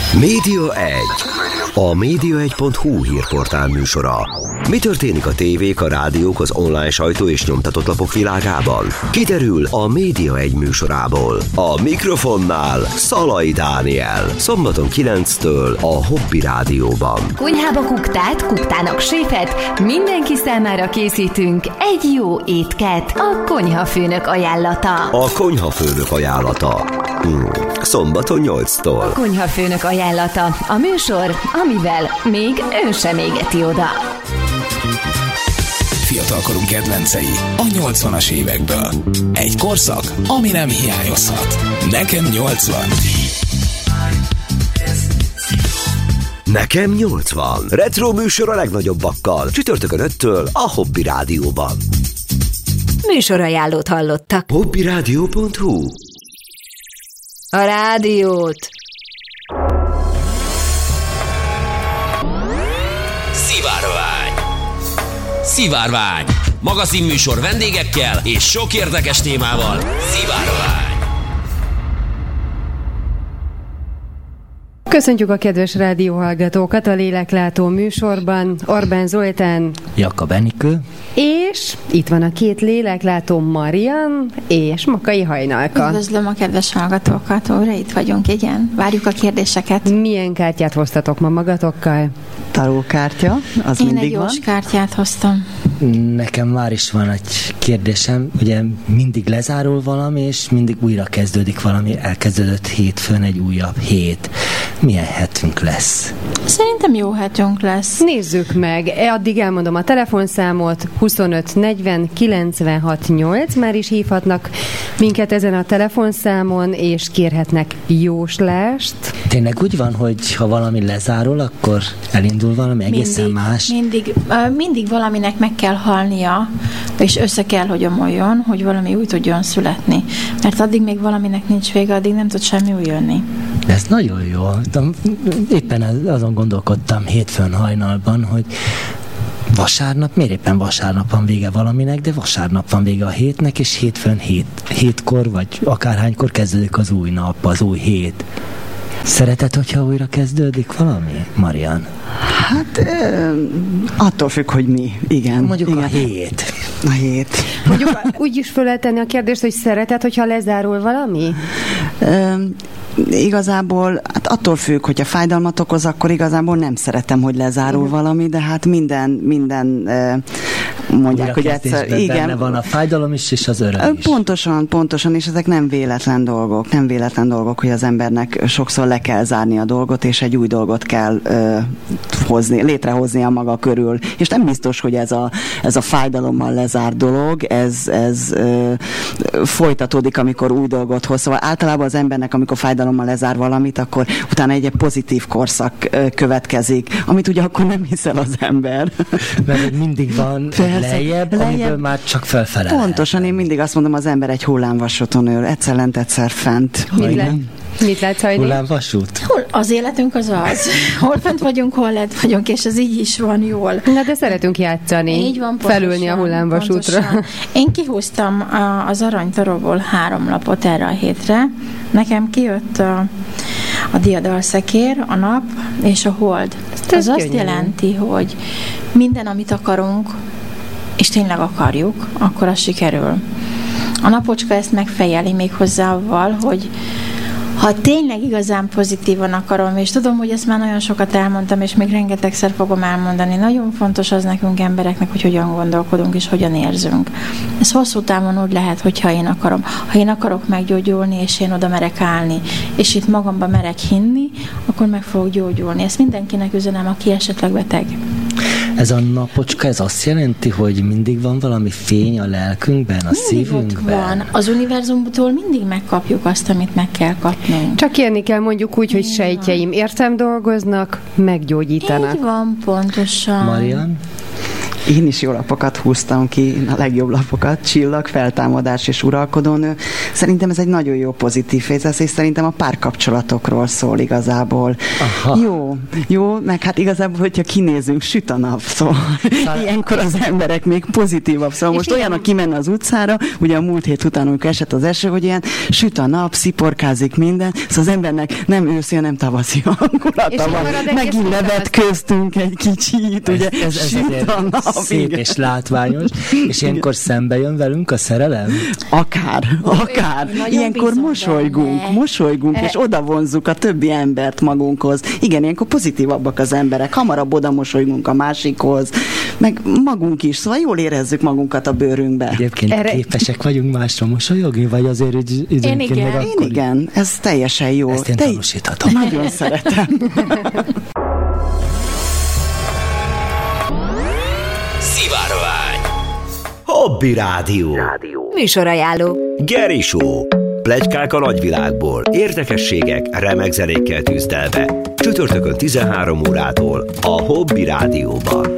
Média 1. A média1.hu hírportál műsora. Mi történik a tévék, a rádiók, az online sajtó és nyomtatott lapok világában? Kiderül a Média 1 műsorából. A mikrofonnál Szalai Dániel. Szombaton 9-től a Hobby Rádióban. Konyhába kuktát, kuktának séfet, mindenki számára készítünk egy jó étket. A konyhafőnök ajánlata. A konyhafőnök ajánlata. Szombaton 8-tól. A konyhafőnök ajánlata. A műsor, amivel még ön sem égeti oda. Fiatalkorunk kedvencei a 80-as évekből. Egy korszak, ami nem hiányozhat. Nekem 80. Nekem 80. Retro műsor a legnagyobbakkal. Csütörtökön 5-től a Hobby Rádióban. Műsorajánlót hallottak. hobbyradio.hu. A rádiót. Szivárvány. Magazinműsor vendégekkel és sok érdekes témával. Szivárvány. Köszöntjük a kedves rádióhallgatókat a Léleklátó műsorban. Orbán Zoltán, Jakab Enikő, és itt van a két léleklátó, Marian és Makai Hajnalka. Üdvözlöm a kedves hallgatókat, óra itt vagyunk, igen. Várjuk a kérdéseket. Milyen kártyát hoztatok ma magatokkal? Tarókártya, az Én mindig egy van. jós kártyát hoztam. nekem már is van egy kérdésem. Ugye mindig lezárul valami, és mindig újra kezdődik valami. Elkezdődött hétfőn egy újabb hét. Milyen hetünk lesz? Szerintem jó hetünk lesz. Nézzük meg. Addig elmondom a telefonszámot, 25 40 96 8. Már is hívhatnak minket ezen a telefonszámon, és kérhetnek jóslást. Tényleg úgy van, hogy ha valami lezárul, akkor elindul valami egészen más? Mindig valaminek meg kell halnia, és össze kell, hogy omoljon, hogy valami új tudjon születni. Mert addig még valaminek nincs vége, addig nem tud semmi új jönni. Ez nagyon jó. Éppen azon gondolkodtam hétfőn hajnalban, hogy vasárnap, miért éppen vasárnap van vége valaminek, de vasárnap van vége a hétnek, és hétfőn hétkor, vagy akárhánykor kezdődik az új nap, az új hét. Szereted, hogyha újra kezdődik valami, Marian? Hát attól függ, hogy mi. Igen. Mondjuk igen. a hét. A hét. Mondjuk úgy is föl lehet tenni a kérdést, hogy szereted, hogyha lezárul valami? Igazából hát attól függ, hogyha fájdalmat okoz, akkor igazából nem szeretem, hogy lezárul valami, de hát minden mondják, hogy egyszer... Benne van a fájdalom is, és az öröm is. Pontosan, és ezek nem véletlen dolgok, hogy az embernek sokszor le kell zárni a dolgot, és egy új dolgot kell létrehozni a maga körül. És nem biztos, hogy ez a fájdalommal lezárt dolog, ez folytatódik, amikor új dolgot hoz. Szóval általában az embernek, amikor fájdalommal lezár valamit, akkor utána egy pozitív korszak következik, amit ugye akkor nem hiszel az ember. Mert mindig van lejjebb, amiből már csak felfele. Pontosan, én mindig azt mondom, az ember egy hullámvasúton ül, egyszer lent, egyszer fent. Mit látsz, Hajni? Hullámvasút? Az életünk az. Hol fent vagyunk, hol lent vagyunk, és ez így is van jól. Na, de szeretünk játszani. Így van, felülni a hullámvasútra. Pontosan. Én kihúztam az aranytaróból 3 lapot erre a hétre. Nekem kijött a diadalszekér, a nap és a hold. Ez azt jelenti, hogy minden, amit akarunk, és tényleg akarjuk, akkor az sikerül. A napocska ezt megfejeli még hozzá avval, hogy ha tényleg igazán pozitívan akarom, és tudom, hogy ezt már nagyon sokat elmondtam, és még rengetegszer fogom elmondani, nagyon fontos az nekünk embereknek, hogy hogyan gondolkodunk, és hogyan érzünk. Ez hosszú távon úgy lehet, hogyha én akarom. Ha én akarok meggyógyulni, és én oda merek állni, és itt magamba merek hinni, akkor meg fogok gyógyulni. Ezt mindenkinek üzenem, aki esetleg beteg. Ez a napocska, ez azt jelenti, hogy mindig van valami fény a lelkünkben, a szívünkben? Van. Az univerzumtól mindig megkapjuk azt, amit meg kell kapnunk. Csak kérni kell mondjuk úgy, hogy sejtjeim értem dolgoznak, meggyógyítanak. Így van, pontosan. Marian? Én is jó lapokat húztam ki, a legjobb lapokat, csillag, feltámadás és uralkodónő. Szerintem ez egy nagyon jó pozitív fészes, és szerintem a párkapcsolatokról szól igazából. Aha. Jó, meg hát igazából, hogyha kinézünk, süt a nap, szóval ilyenkor az emberek még pozitívabb. Szóval most olyan, aki menne az utcára, ugye a múlt hét után, amikor esett az eső, hogy ilyen süt a nap, sziporkázik minden, szóval az embernek nem őszi, hanem tavaszi hangulata van. Megint nevetköztünk egy kicsit, ugye ez süt a nap. Szép és látványos, és ilyenkor szembe jön velünk a szerelem? Akár. Ilyenkor mosolygunk, és odavonzzuk a többi embert magunkhoz. Igen, ilyenkor pozitívabbak az emberek, hamarabb oda mosolygunk a másikhoz, meg magunk is, szóval jól érezzük magunkat a bőrünkbe. Egyébként képesek vagyunk másra mosolyogni, vagy azért időnként meg akkor... Én igen, ez teljesen jó. Ezt én tanúsíthatom. Nagyon szeretem. Szivárvány. Hobby Rádió. Műsorajánló. Geri Show. Pletykák a nagyvilágból, érdekességek, remek zenékkel tűzdelve. Csütörtökön 13 órától a Hobby Rádióban.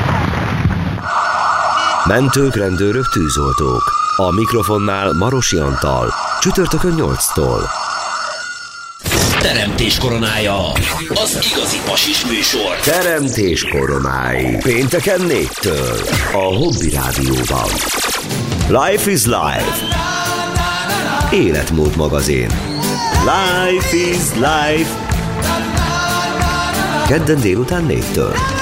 Mentők, rendőrök, tűzoltók. A mikrofonnál Marosi Antal. Csütörtökön 8-tól. Teremtés koronája. Az igazi pasis műsor. Teremtés koronái. Pénteken 4-től. A Hobby Rádióban. Life is Life. Életmód magazin. Life is Life. Kedden délután 4-től.